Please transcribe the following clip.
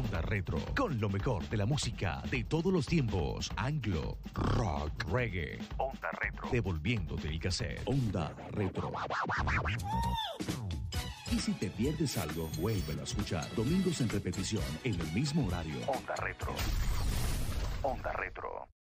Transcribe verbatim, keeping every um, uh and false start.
Onda Retro, con lo mejor de la música de todos los tiempos. Anglo, rock, reggae. Onda Retro, devolviéndote el cassette. Onda Retro. Y si te pierdes algo, vuélvelo a escuchar. Domingos en repetición, en el mismo horario. Onda Retro. Onda Retro.